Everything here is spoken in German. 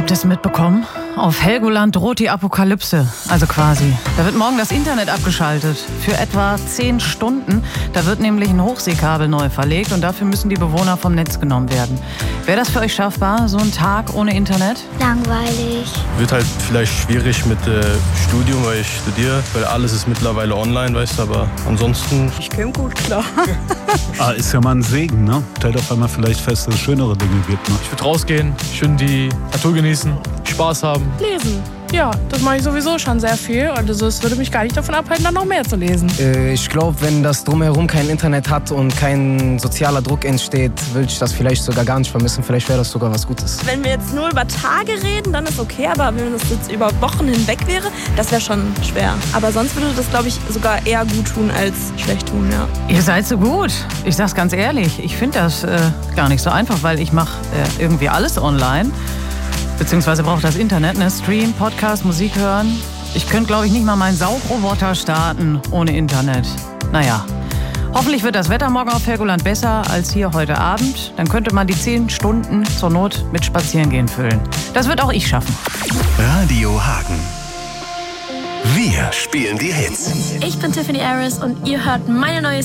Habt ihr es mitbekommen? Auf Helgoland droht die Apokalypse, also quasi. Da wird morgen das Internet abgeschaltet. Für etwa 10 Stunden. Da wird nämlich ein Hochseekabel neu verlegt und dafür müssen die Bewohner vom Netz genommen werden. Wäre das für euch schaffbar, so ein Tag ohne Internet? Langweilig. Wird halt vielleicht schwierig mit Studium, weil ich studiere, weil alles ist mittlerweile online, weißt du, aber ansonsten... Ich käme gut klar. Ist ja mal ein Segen, ne? Stellt auf einmal vielleicht fest, dass es schönere Dinge gibt, ne? Ich würde rausgehen, schön die Natur genießen, Spaß haben. Lesen. Ja, das mache ich sowieso schon sehr viel. Also es würde mich gar nicht davon abhalten, dann noch mehr zu lesen. Ich glaube, wenn das Drumherum kein Internet hat und kein sozialer Druck entsteht, würde ich das vielleicht sogar gar nicht vermissen. Vielleicht wäre das sogar was Gutes. Wenn wir jetzt nur über Tage reden, dann ist okay. Aber wenn das jetzt über Wochen hinweg wäre, das wäre schon schwer. Aber sonst würde das, glaube ich, sogar eher gut tun als schlecht tun, ja. Ihr seid so gut. Ich sag's ganz ehrlich, ich finde das gar nicht so einfach, weil ich mache irgendwie alles online. Beziehungsweise braucht das Internet, ne? Stream, Podcast, Musik hören. Ich könnte, glaube ich, nicht mal meinen Saugroboter starten ohne Internet. Naja, hoffentlich wird das Wetter morgen auf Helgoland besser als hier heute Abend. Dann könnte man die 10 Stunden zur Not mit Spazierengehen füllen. Das wird auch ich schaffen. Radio Hagen. Wir spielen die Hits. Ich bin Tiffany Aris und ihr hört meine neue